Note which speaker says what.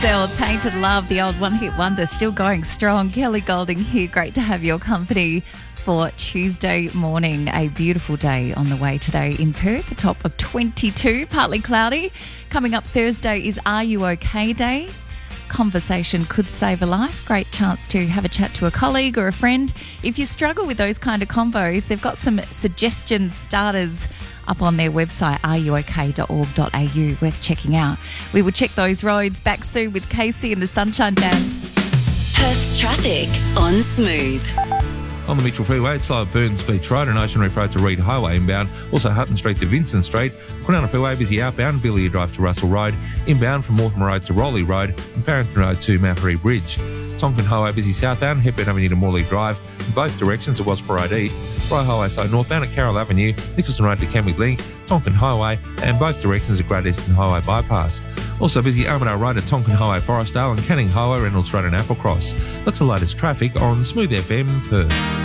Speaker 1: Still, Tainted Love, the old one-hit wonder, still going strong. Kelly Golding here. Great to have your company for Tuesday morning. A beautiful day on the way today in Perth, a top of 22, partly cloudy. Coming up Thursday is Are You OK Day? Conversation could save a life. Great chance to have a chat to a colleague or a friend. If you struggle with those kind of combos, they've got some suggestion starters up on their website, ruok.org.au, worth checking out. We will check those roads back soon with Casey and the Sunshine Band.
Speaker 2: Perth's traffic on Smooth.
Speaker 3: On the Mitchell Freeway, it's slow at Burns Beach Road and Ocean Reef Road to Reed Highway inbound. Also Hutton Street to Vincent Street. Quinana Freeway busy outbound, Billy Drive to Russell Road. Inbound from Mortimer Road to Rowley Road and Farrington Road to Mount Bridge. Tonkin Highway busy southbound, Hepburn Avenue to Morley Drive. In both directions at Wasp Road East. Rye Highway slow northbound at Carroll Avenue, Nicholson Road to Kenwick Link, Tonkin Highway and both directions at Great Eastern Highway Bypass. Also busy Armadale Road at Tonkin Highway Forestdale and Canning Highway, Reynolds Road and Applecross. That's the latest traffic on Smooth FM Perth.